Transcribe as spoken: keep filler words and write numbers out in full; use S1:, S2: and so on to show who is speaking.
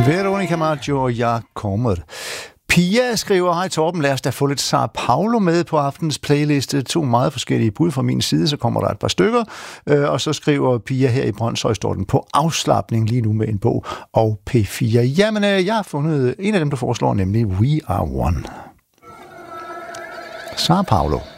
S1: Veronica Maggio og Jeg kommer. Pia skriver, hej Torben, lad os da få lidt Sao Paulo med på aftens playliste. To meget forskellige bud fra min side, så kommer der et par stykker. Og så skriver Pia her i Brøndshøj, står den på afslapning lige nu med en bog og P fire. Jamen, jeg har fundet en af dem, der foreslår, nemlig We Are One. Sao Paulo.